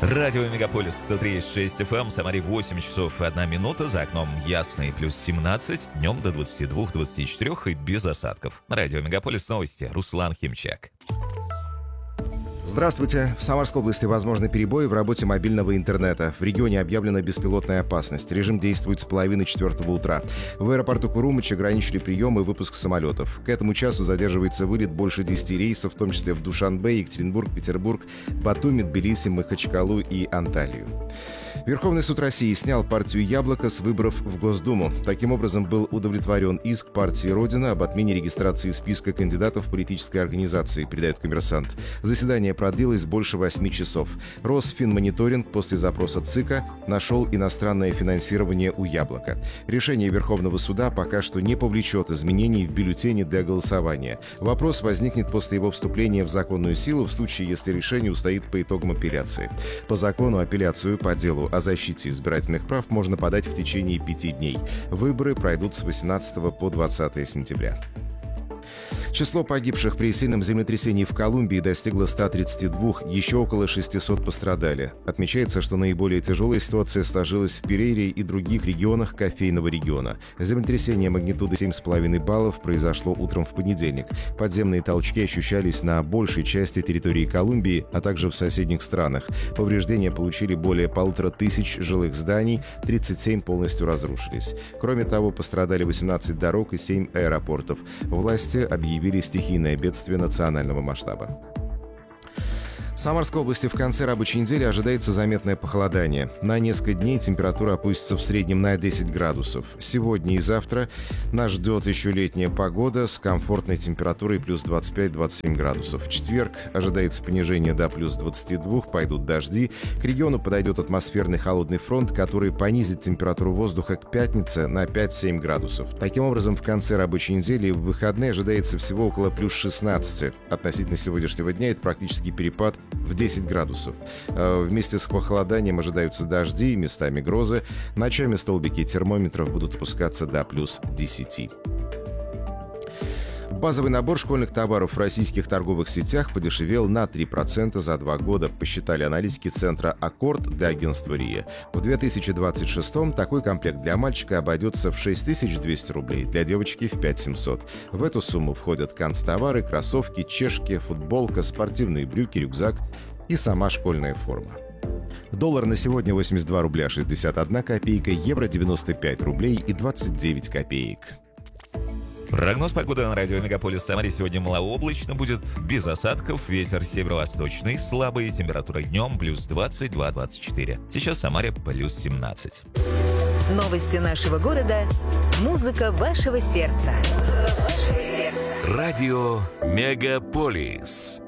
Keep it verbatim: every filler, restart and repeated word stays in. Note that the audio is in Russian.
Радио Мегаполис сто три и шесть эф эм, Самаре восемь часов одна минута, за окном ясно и плюс семнадцать, днем до двадцати двух двадцати четырёх и без осадков. Радио Мегаполис, новости, Руслан Химчак. Здравствуйте. В Самарской области возможны перебои в работе мобильного интернета. В регионе объявлена беспилотная опасность. Режим действует с половины четвертого утра. В аэропорту Курумыч ограничили прием и выпуск самолетов. К этому часу задерживается вылет больше десяти рейсов, в том числе в Душанбе, Екатеринбург, Петербург, Батуми, Тбилиси, Махачкалу и Анталию. Верховный суд России снял партию «Яблоко» с выборов в Госдуму. Таким образом, был удовлетворен иск партии «Родина» об отмене регистрации списка кандидатов в политической организации, передает «Коммерсант». Заседание продлилось больше восьми часов. Росфинмониторинг после запроса ЦИКа нашел иностранное финансирование у «Яблока». Решение Верховного суда пока что не повлечет изменений в бюллетене для голосования. Вопрос возникнет после его вступления в законную силу в случае, если решение устоит по итогам апелляции. По закону апелляцию по делу о защите избирательных прав можно подать в течение пяти дней. Выборы пройдут с восемнадцатого по двадцатое сентября. Число погибших при сильном землетрясении в Колумбии достигло ста тридцати двух, еще около шестисот пострадали. Отмечается, что наиболее тяжелая ситуация сложилась в Перейре и других регионах кофейного региона. Землетрясение магнитудой семь с половиной баллов произошло утром в понедельник. Подземные толчки ощущались на большей части территории Колумбии, а также в соседних странах. Повреждения получили более полутора тысяч жилых зданий, тридцать семь полностью разрушились. Кроме того, пострадали восемнадцать дорог и семь аэропортов. Власти объявили стихийное бедствие национального масштаба. В Самарской области в конце рабочей недели ожидается заметное похолодание. На несколько дней температура опустится в среднем на десять градусов. Сегодня и завтра нас ждет еще летняя погода с комфортной температурой плюс двадцать пять - двадцать семь градусов. В четверг ожидается понижение до плюс двадцати двух, пойдут дожди. К региону подойдет атмосферный холодный фронт, который понизит температуру воздуха к пятнице на пять-семь градусов. Таким образом, в конце рабочей недели в выходные ожидается всего около плюс шестнадцати. Относительно сегодняшнего дня это практически перепад в десять градусов. Вместе с похолоданием ожидаются дожди, местами грозы. Ночами столбики термометров будут опускаться до плюс десяти. Базовый набор школьных товаров в российских торговых сетях подешевел на три процента за два года, посчитали аналитики центра «Аккорд» для агентства РИА. В две тысячи двадцать шестом такой комплект для мальчика обойдется в шесть тысяч двести рублей, для девочки в пять тысяч семьсот. В эту сумму входят канцтовары, кроссовки, чешки, футболка, спортивные брюки, рюкзак и сама школьная форма. Доллар на сегодня восемьдесят два рубля шестьдесят одна копейка, евро девяносто пять рублей и двадцать девять копеек. Прогноз погоды на радио Мегаполис Самаре. Сегодня малооблачно будет, без осадков, ветер северо-восточный, слабый, температура днем плюс двадцать два - двадцать четыре. Сейчас в Самаре плюс семнадцать. Новости нашего города, музыка вашего сердца. Радио Мегаполис.